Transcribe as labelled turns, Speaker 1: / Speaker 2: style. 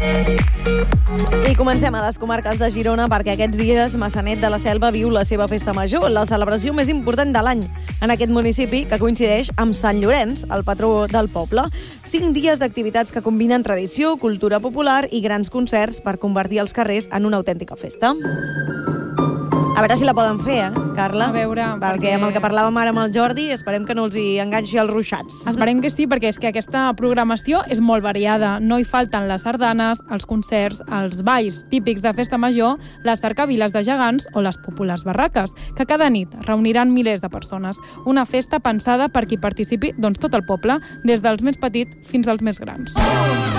Speaker 1: I comencem a les comarques de Girona perquè aquests dies Maçanet de la Selva viu la seva festa major, la celebració més important de l'any en aquest municipi, que coincideix amb Sant Llorenç, el patró del poble. 5 dies d'activitats que combinen tradició, cultura popular i grans concerts per convertir els carrers en una autèntica festa. A veure si la poden fer, Carla?
Speaker 2: A veure,
Speaker 1: perquè amb el que parlàvem ara amb el Jordi, esperem que no els hi enganxi els ruixats.
Speaker 2: Esperem que sí, perquè és que aquesta programació és molt variada. No hi falten les sardanes, els concerts, els balls típics de festa major, les cercaviles de gegants o les populars barraques, que cada nit reuniran milers de persones. Una festa pensada per qui participi tot el poble, des dels més petits fins als més grans.